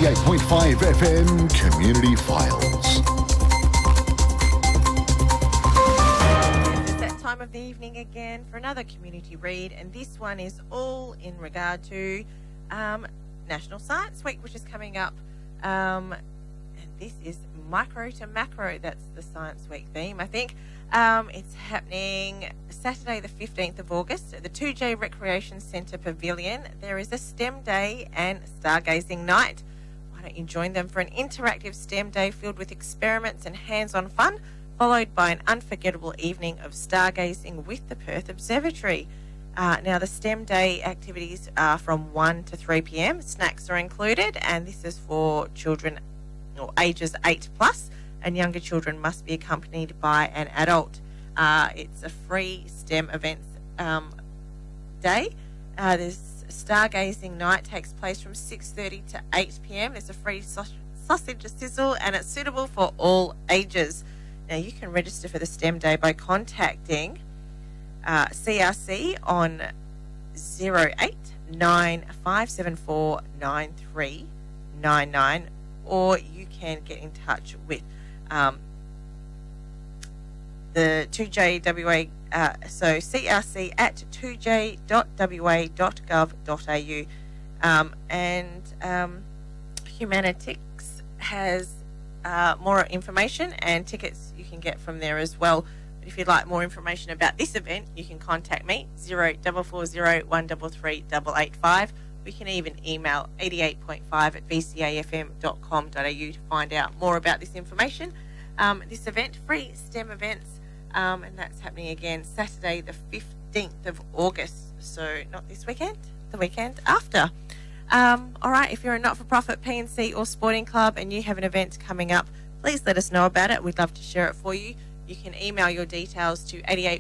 88.5 FM Community Files. It's that time of the evening again for another community read, and this one is all in regard to National Science Week, which is coming up. And this is micro to macro. That's the Science Week theme, I think. It's happening Saturday the 15th of August at the 2J Recreation Centre Pavilion. There is a STEM day and stargazing night. Why don't you join them for an interactive STEM day filled with experiments and hands-on fun, followed by an unforgettable evening of stargazing with the Perth Observatory. Now, the STEM day activities are from 1 to 3 p.m. Snacks are included, and this is for children or ages 8 plus. And younger children must be accompanied by an adult. It's a free STEM events day. This stargazing night takes place from 6:30 to 8 p.m. There's a free sausage sizzle, and it's suitable for all ages. Now, you can register for the STEM day by contacting CRC on 0895749399, or you can get in touch with the 2JWA, so CRC at 2j.wa.gov.au, and Humanitics has more information, and tickets you can get from there as well. But if you'd like more information about this event, you can contact me 0440 133 885. We can even email 88.5@vcafm.com.au to find out more about this information. This event, free STEM events, and that's happening again Saturday the 15th of August. So not this weekend, the weekend after. All right, if you're a not-for-profit P&C or sporting club and you have an event coming up, please let us know about it. We'd love to share it for you. You can email your details to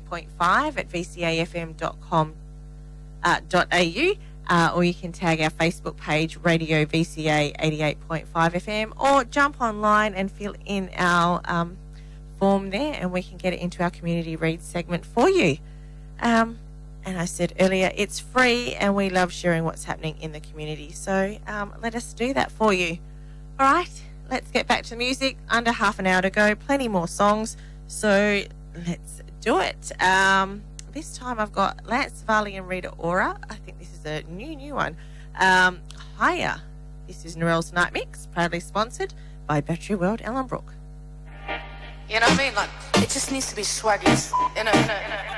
88.5@vcafm.com.au. Or you can tag our Facebook page, Radio VCA 88.5 FM, or jump online and fill in our form there, and we can get it into our community read segment for you. And I said earlier, it's free, and we love sharing what's happening in the community. So let us do that for you. All right, let's get back to music. Under half an hour to go, plenty more songs. So let's do it. This time I've got Lance Varley and Rita Ora. I think this is a new one. Higher. This is Narelle's Night Mix, proudly sponsored by Battery World Ellenbrook. You know what I mean? Like, it just needs to be swaggy. In a